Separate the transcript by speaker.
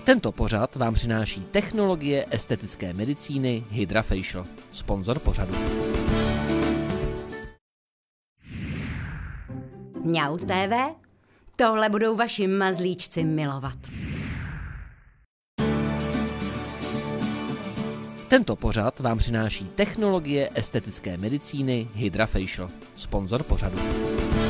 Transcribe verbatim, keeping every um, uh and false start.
Speaker 1: Tento pořad vám přináší technologie estetické medicíny HydraFacial, sponzor pořadu.
Speaker 2: Mňau T V? Tohle budou vaši mazlíčci milovat.
Speaker 1: Tento pořad vám přináší technologie estetické medicíny HydraFacial, sponzor pořadu.